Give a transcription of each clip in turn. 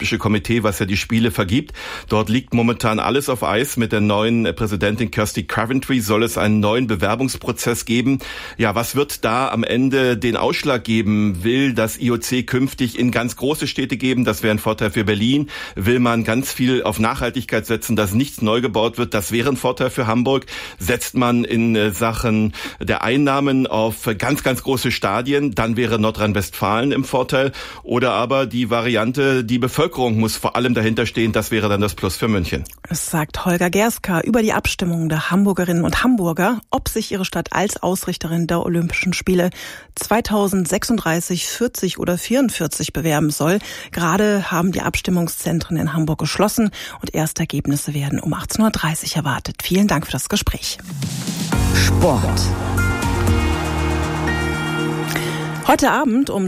Olympische Komitee, was ja die Spiele vergibt. Dort liegt momentan alles auf Eis. Mit der neuen Präsidentin Kirsty Coventry soll es einen neuen Bewerbungsprozess geben. Ja, was wird da am Ende den Ausschlag geben? Will das IOC künftig in ganz große Städte geben? Das wäre ein Vorteil für Berlin. Will man ganz viel auf Nachhaltigkeit setzen, dass nichts neu gebaut wird? Das wäre ein Vorteil für Hamburg. Setzt man in Sachen der Einnahmen auf ganz, ganz große Stadien, dann wäre Nordrhein-Westfalen im Vorteil. Oder aber die Variante, die Bevölkerung muss vor allem dahinter stehen, das wäre dann das Plus für München. Es sagt Holger Gerska über die Abstimmung der Hamburgerinnen und Hamburger, ob sich ihre Stadt als Ausrichterin der Olympischen Spiele 2036, 40 oder 44 bewerben soll. Gerade haben die Abstimmungszentren in Hamburg geschlossen und erste Ergebnisse werden um 18.30 Uhr erwartet. Vielen Dank für das Gespräch. Sport. Heute Abend um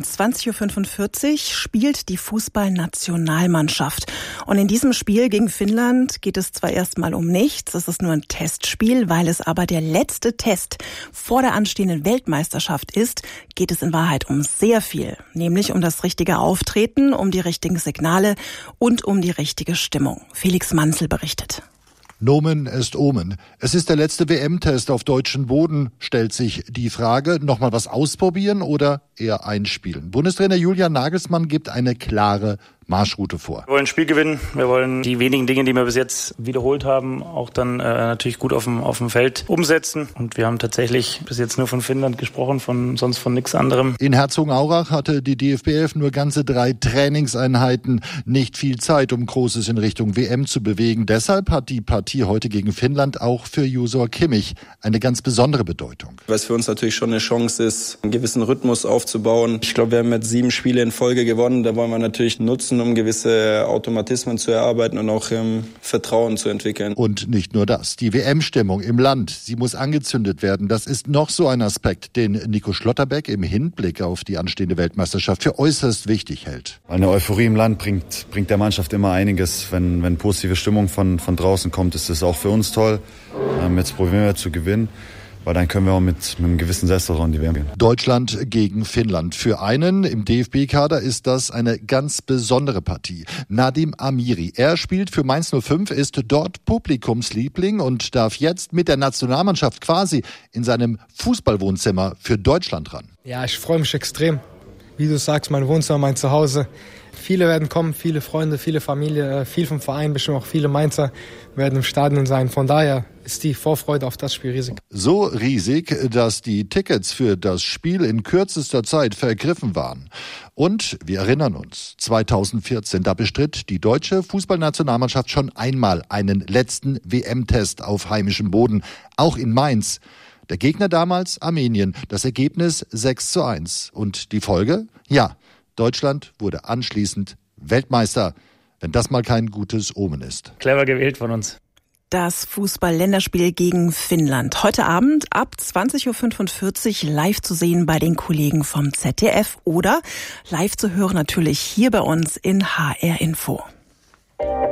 20.45 Uhr spielt die Fußballnationalmannschaft. Und in diesem Spiel gegen Finnland geht es zwar erstmal um nichts, es ist nur ein Testspiel, weil es aber der letzte Test vor der anstehenden Weltmeisterschaft ist, geht es in Wahrheit um sehr viel. Nämlich um das richtige Auftreten, um die richtigen Signale und um die richtige Stimmung. Felix Manzel berichtet. Nomen est Omen. Es ist der letzte WM-Test auf deutschem Boden, stellt sich die Frage, nochmal was ausprobieren oder eher einspielen? Bundestrainer Julian Nagelsmann gibt eine klare Marschroute vor. Wir wollen ein Spiel gewinnen. Wir wollen die wenigen Dinge, die wir bis jetzt wiederholt haben, auch dann natürlich gut auf dem Feld umsetzen. Und wir haben tatsächlich bis jetzt nur von Finnland gesprochen, sonst von nichts anderem. In Herzogenaurach hatte die DFB 11 nur ganze 3 Trainingseinheiten. Nicht viel Zeit, um Großes in Richtung WM zu bewegen. Deshalb hat die Partie heute gegen Finnland auch für Josua Kimmich eine ganz besondere Bedeutung. Was für uns natürlich schon eine Chance ist, einen gewissen Rhythmus aufzubauen. Ich glaube, wir haben jetzt 7 Spiele in Folge gewonnen. Da wollen wir natürlich nutzen, um gewisse Automatismen zu erarbeiten und auch Vertrauen zu entwickeln. Und nicht nur das. Die WM-Stimmung im Land, sie muss angezündet werden. Das ist noch so ein Aspekt, den Nico Schlotterbeck im Hinblick auf die anstehende Weltmeisterschaft für äußerst wichtig hält. Eine Euphorie im Land bringt der Mannschaft immer einiges. Wenn positive Stimmung von draußen kommt, ist das auch für uns toll. Jetzt probieren wir zu gewinnen. Weil dann können wir auch mit einem gewissen Selbstvertrauen in die WM gehen. Deutschland gegen Finnland. Für einen im DFB-Kader ist das eine ganz besondere Partie. Nadim Amiri. Er spielt für Mainz 05, ist dort Publikumsliebling und darf jetzt mit der Nationalmannschaft quasi in seinem Fußballwohnzimmer für Deutschland ran. Ja, ich freue mich extrem. Wie du sagst, mein Wohnzimmer, mein Zuhause. Viele werden kommen, viele Freunde, viele Familie, viel vom Verein, bestimmt auch viele Mainzer werden im Stadion sein. Von daher ist die Vorfreude auf das Spiel riesig. So riesig, dass die Tickets für das Spiel in kürzester Zeit vergriffen waren. Und wir erinnern uns, 2014, da bestritt die deutsche Fußballnationalmannschaft schon einmal einen letzten WM-Test auf heimischem Boden, auch in Mainz. Der Gegner damals Armenien, das Ergebnis 6:1. Und die Folge? Ja, Deutschland wurde anschließend Weltmeister, wenn das mal kein gutes Omen ist. Clever gewählt von uns. Das Fußball-Länderspiel gegen Finnland. Heute Abend ab 20.45 Uhr live zu sehen bei den Kollegen vom ZDF oder live zu hören natürlich hier bei uns in HR Info.